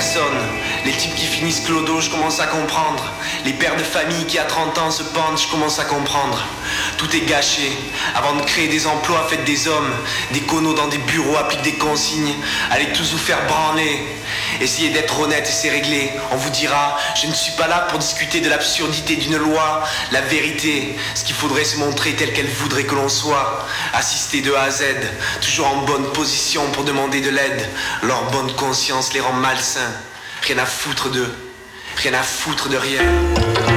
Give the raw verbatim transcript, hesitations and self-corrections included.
personne. Les types qui finissent clodo, je commence à comprendre. Les pères de famille qui à trente ans se pendent, je commence à comprendre. Tout est gâché. Avant de créer des emplois, faites des hommes. Des conos dans des bureaux appliquent des consignes. Allez tous vous faire branler. Essayez d'être honnête et c'est réglé. On vous dira, je ne suis pas là pour discuter de l'absurdité d'une loi. La vérité, ce qu'il faudrait se montrer tel qu'elle voudrait que l'on soit. Assister de A à Z, toujours en bonne position pour demander de l'aide. Leur bonne conscience les rend malsains. Rien à foutre d'eux, rien à foutre de rien.